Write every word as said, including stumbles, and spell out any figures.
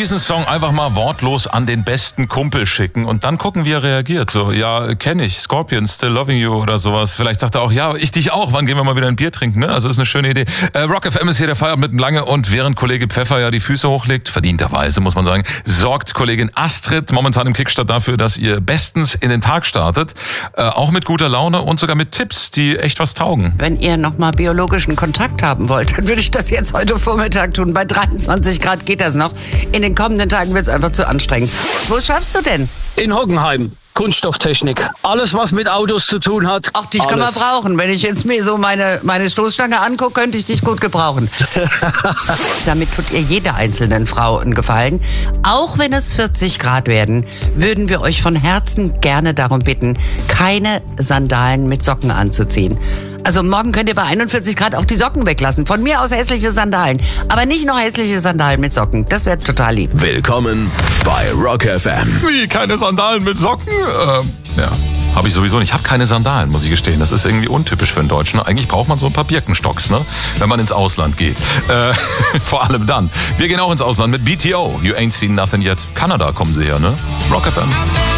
diesen Song einfach mal wortlos an den besten Kumpel schicken und dann gucken, wie er reagiert. So, ja, kenne ich, Scorpions, Still Loving You oder sowas. Vielleicht sagt er auch, ja, ich dich auch, wann gehen wir mal wieder ein Bier trinken, ne? Also ist eine schöne Idee. Äh, Rock F M ist hier der Feierabend mit dem Lange und während Kollege Pfeffer ja die Füße hochlegt, verdienterweise muss man sagen, sorgt Kollegin Astrid momentan im Kickstart dafür, dass ihr bestens in den Tag startet. Äh, auch mit guter Laune und sogar mit Tipps, die echt was taugen. Wenn ihr nochmal biologischen Kontakt haben wollt, dann würde ich das jetzt heute Vormittag tun. Bei dreiundzwanzig Grad geht das noch. In den kommenden Tagen wird es einfach zu anstrengend. Wo schaffst du denn? In Hockenheim. Kunststofftechnik. Alles, was mit Autos zu tun hat. Auch dich alles. Kann man brauchen. Wenn ich jetzt mir so meine, meine Stoßstange angucke, könnte ich dich gut gebrauchen. Damit tut ihr jeder einzelnen Frau einen Gefallen. Auch wenn es vierzig Grad werden, würden wir euch von Herzen gerne darum bitten, keine Sandalen mit Socken anzuziehen. Also morgen könnt ihr bei einundvierzig Grad auch die Socken weglassen. Von mir aus hässliche Sandalen. Aber nicht noch hässliche Sandalen mit Socken. Das wäre total lieb. Willkommen bei Rock F M. Wie, keine Sandalen mit Socken? Ähm, ja. Habe ich sowieso nicht. Ich habe keine Sandalen, muss ich gestehen. Das ist irgendwie untypisch für einen Deutschen. Eigentlich braucht man so ein paar Birkenstocks, ne? Wenn man ins Ausland geht. Äh, vor allem dann. Wir gehen auch ins Ausland mit B T O. You ain't seen nothing yet. Kanada kommen sie her, ne? Rock F M.